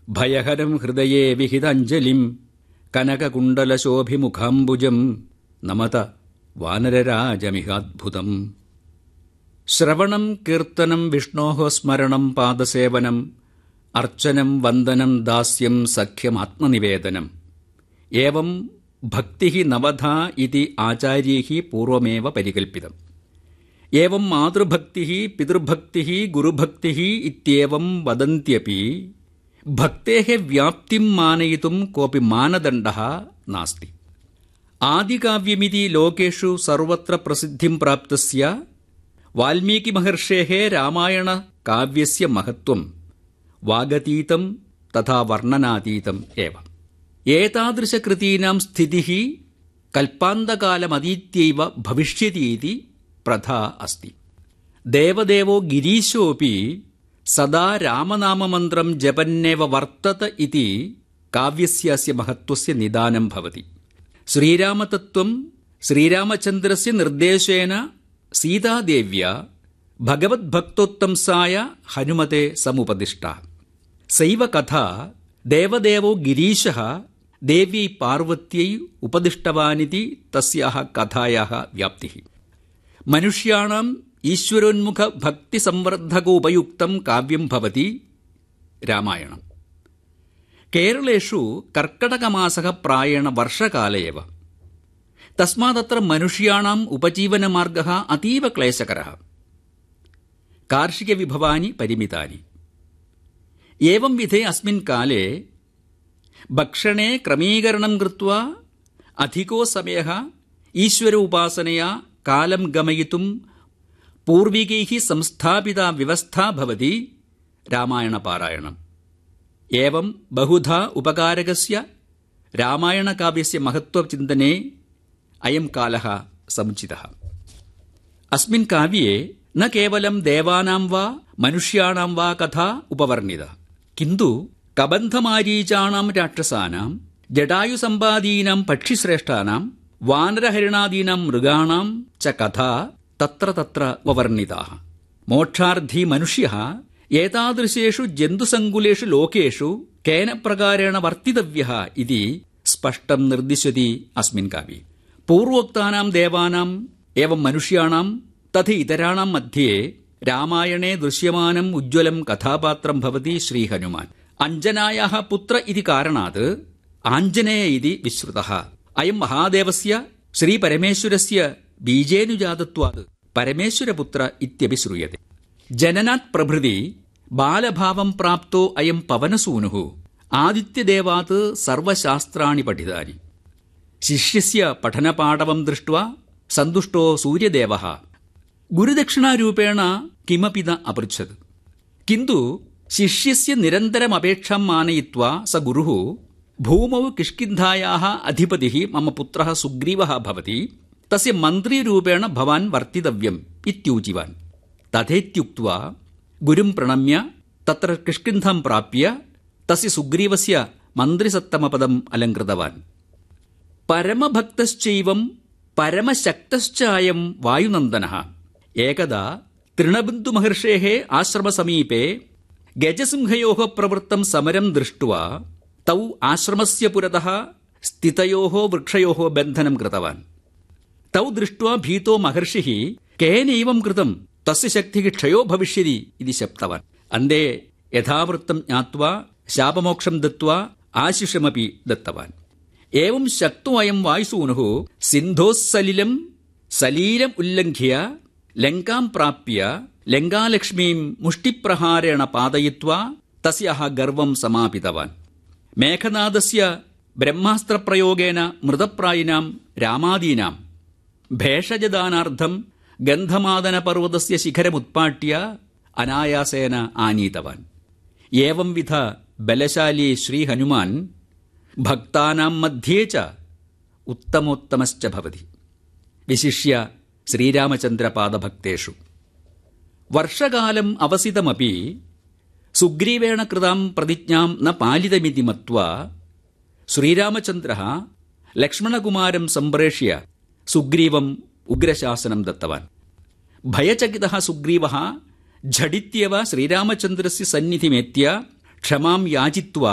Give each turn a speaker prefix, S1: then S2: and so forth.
S1: ഭയഹരം ഹൃദയേ വിഹിതാഞ്ജലിം കനകകുണ്ടലശോഭിമുഖാംബുജം നമത വാനരരാജമിഹാദ്ഭുതം. ശ്രവണം കീർത്തനം വിഷ്ണോഃ സ്മരണം പാദസേവനം അർച്ചനം വന്ദനം ദാസ്യം സഖ്യമാത്മനിവേദനം. ഏവം ഭക്തിഃ നവധാ ഇതി ആചാര്യൈഃ പൂർവമേവ പരികൽപ്പിതം. ഏവം മാതൃഭക്തിഃ പിതൃഭക്തിഃ ഗുരുഭക്തിഃ ഇത്യേവം വദന്ത്യപി ഭക്തേഃ വ്യാപ്തിം മാനയിതും കോപി മാനദണ്ഡഃ നാസ്തി. ആദികാവ്യമിതി ലോകേഷു സർവത്ര പ്രസിദ്ധിം പ്രാപ്തസ്യ വാൽമീകിമഹർഷേഃ രാമായണകാവ്യസ്യ മഹത്വം വാഗതീതം തഥാ വർണ്ണനാതീതം ഏവ. ഏതാദൃശകൃതീനാം സ്ഥിതിഃ കൽപ്പാന്തകാലമതീത്യൈവ ഭവിഷ്യതീതി പ്രഥാ അസ്തി. ദേവദേവോ ഗിരീശോऽപി സദാ രാമനാമമന്ത്രം ജപന്നേവ വർത്തത ഇതി കാവ്യസ്യാസ്യ മഹത്വസ്യ നിദാനം ഭവതി. ശ്രീരാമതത്വം ശ്രീരാമചന്ദ്രസ്യ നിർദ്ദേശേന സീതാദേവ്യാ ഭഗവദ്ഭക്തോത്തംസായ ഹനുമതേ സമുപദിഷ്ട. സൈവ കഥാ ദേവദേവോ ഗിരീശഃ ദേവ്യൈ പാർവത്यै ഉപദിഷ്ടവാനിതി തസ്യാഃ കഥായാഃ വ്യാപ്തിഃ. മനുഷ്യാണാം ഈശ്വരോന്മുഖ ഭക്തിസംവർദ്ധകോപയുക്തം കാവ്യം ഭവതി രാമായണം. കേരളേഷു കർക്കടകമാസഃ പ്രായേണ വർഷകാല ഏവ. തസ്മാദത്ര മനുഷ്യാണാം ഉപജീവനമാർഗഃ അതീവ ക്ലേശകരഃ. കാർഷികവിഭവാനി പരിമിതാനി. ഏവം വിധേ അസ്മിൻ കാലേ ഭക്ഷണേ ക്രമീകരണം കൃത്വാ അധികോ സമയഃ ഈശ്വര ഉപാസനയാ കാലം ഗമയിതും പൂർവികൈഃ സംസ്ഥാപിത വ്യവസ്ഥാ ഭവതി രാമായണപാരായണം. ഏവം ബഹുധാ ഉപകാരകസ്യ രാമായണകാവ്യസ്യ മഹത്വചിന്തനേ അയം കാലഃ സമുചിതഃ. അസ്മിൻ കാവ്യേ ന കേവലം ദേവാനാം വാ മനുഷ്യാണാം വാ കഥാ ഉപവർണിത, കിന്തു കബന്ധമാരീചാണാം രാക്ഷസാനാം ജടായുസമ്പാദീനാം പക്ഷിശ്രേഷ്ഠാനാം വാനരഹരിണാദീനാം മൃഗാണാം ച കഥാ തത്ര തത്ര ഉപവർണിതാഃ. മോക്ഷാർത്ഥി മനുഷ്യഃ ഏതാദൃശേഷു ജന്തുസങ്കുലേഷു ലോകേഷു കേന പ്രകാരേണ വർത്തിതവ്യഃ ഇതി സ്പഷ്ടം നിർദ്ദിശ്യതി അസ്മിൻ കാവ്യേ. പൂർവോക്താനാം ദേവാനാം ഏവം മനുഷ്യാണാം തഥ ഇതരാണാം മധ്യേ രാമായണേ ദൃശ്യമാനം ഉജ്ജ്വലം കഥാപാത്രം ഭവതി ശ്രീഹനുമാൻ. അഞ്ജനായാഃ പുത്ര ഇതി കാരണാത് ആഞ്ജനേയ ഇതി വിശ്രുതഃ. അയം മഹാദേവസ്യ ശ്രീപരമേശ്വരസ്യ ബീജേനുജാതത്വാത് പരമേശ്വരപുത്ര ഇത്യപി ശ്രൂയത്തെ. ജനനാത് പ്രഭൃതി ബാലഭാവം പ്രാപ്തോ അയം പവനസൂനുഃ ആദിത്യദേവാത് സർവശാസ്ത്രാണി പഠിതാനി. ശിഷ്യസ്യ പഠനപാടവം ദൃഷ്ട്വാ സന്തുഷ്ടോ സൂര്യദേവഃ ഗുരുദക്ഷിണാരൂപേണ കിമപി ന അപൃച്ഛത്. കിന്തു ശിഷ്യസ്യ നിരന്തരമപേക്ഷാം മാനയിത്വാ സ ഗുരുഃ ഭൂമൗ കിഷ്കിന്ധായാഃ അധിപതിഃ മമ പുത്രഃ സുഗ്രീവഃ ഭവതി തസ്യ മന്ത്രീരൂപേണ ഭവാൻ വർത്തിതവ്യം ഇത്യൂചിവാൻ. തഥേത്യുക്ത്വാ ഗുരും പ്രണമ്യ തത്ര കിഷ്കിന്ധാം പ്രാപ്യ തസ്യ സുഗ്രീവസ്യ മന്ത്രിസത്തമപദം അലങ്കൃതവാൻ. പരമഭക്തശ്ചൈവം പരമശക്തശ്ചായം വായുനന്ദനഃ ഏകദാ തൃണബിന്ദുമഹർഷേഃ ആശ്രമസമീപേ ഗജസിംഹയോഃ പ്രവൃത്തം സമരം ദൃഷ്ട്വാ തൗ ആശ്രമസ്യ പുരതഃ സ്ഥിതയോഃ വൃക്ഷയോഃ ബന്ധനം കൃതവാൻ. തൗ ദൃഷ്ട്വാ ഭീതോ മഹർഷിഃ കേനൈവം കൃതം തസ്യ ശക്തിഃ ക്ഷയോ ഭവിഷ്യതി ഇതി ശപ്തവാൻ. അന്തേ യഥാവൃത്തം ജ്ഞാത്വാ ശാപമോക്ഷം ദത്വാ ആശിഷമപി ദത്തവാൻ. ഏവം ശക്തോ അയം വായുസൂനുഃ സിന്ധോസ്സലിലം സലീലം ഉല്ലംഘ്യ ലങ്കാം പ്രാപ്യ ലങ്കാലക്ഷ്മീം മുഷ്ടിപ്രഹാരേണ പാതയിത്വാ തസ്യാഃ ഗർവം സമാപിതവാൻ. മേഘനാദസ്യ ബ്രഹ്മാസ്ത്രപ്രയോഗേന മൃതപ്രായിനാം രാമാദീനാം ഭേഷജദാനാർത്ഥം ഗന്ധമാദനപർവതസ്യ ശിഖരമുത്പാട്യ അനായാസേന ആനീതവാൻ. ഏവം വിധ ബലശാലി ശ്രീഹനുമാൻ ഭക്താനാം മധ്യേ ച ഉത്തമോത്തമശ്ച ഭവതി, വിശിഷ്യ ശ്രീരാമചന്ദ്രപാദഭക്തേഷു. വർഷകാലം അവസിതമപി സുഗ്രീവേണ കൃതാം പ്രതിജ്ഞാം ന പാലിതമിതി മത്വാ ശ്രീരാമചന്ദ്രഃ ലക്ഷ്മണകുമാരം സംപ്രേഷ്യ സുഗ്രീവം ഉഗ്രശാസനം ദത്തവാൻ. ഭയചകിതഃ സുഗ്രീവः झटित्येव श्रीरामचन्द्रस्य सन्निधिमेत्य क्षमां याचित्वा